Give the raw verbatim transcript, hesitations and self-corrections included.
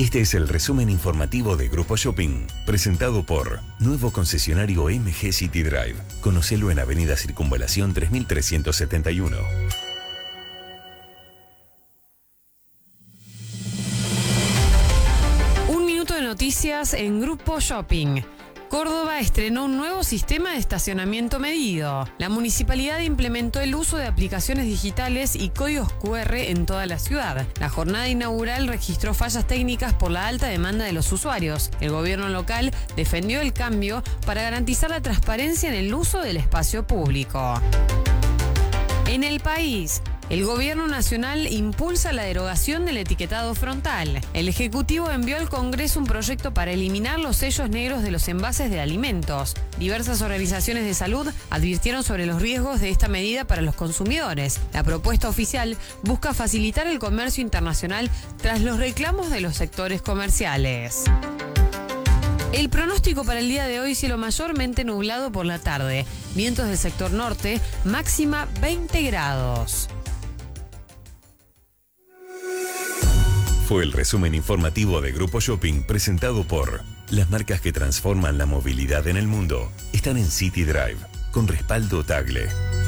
Este es el resumen informativo de Grupo Shopping, presentado por Nuevo Concesionario M G City Drive. Conocelo en Avenida Circunvalación tres mil trescientos setenta y uno. Un minuto de noticias en Grupo Shopping. Córdoba estrenó un nuevo sistema de estacionamiento medido. La municipalidad implementó el uso de aplicaciones digitales y códigos cu erre en toda la ciudad. La jornada inaugural registró fallas técnicas por la alta demanda de los usuarios. El gobierno local defendió el cambio para garantizar la transparencia en el uso del espacio público. En el país, el gobierno nacional impulsa la derogación del etiquetado frontal. El Ejecutivo envió al Congreso un proyecto para eliminar los sellos negros de los envases de alimentos. Diversas organizaciones de salud advirtieron sobre los riesgos de esta medida para los consumidores. La propuesta oficial busca facilitar el comercio internacional tras los reclamos de los sectores comerciales. El pronóstico para el día de hoy: cielo mayormente nublado por la tarde. Vientos del sector norte, máxima veinte grados. Fue el resumen informativo de Grupo Shopping, presentado por las marcas que transforman la movilidad en el mundo. Están en City Drive, con respaldo Tagle.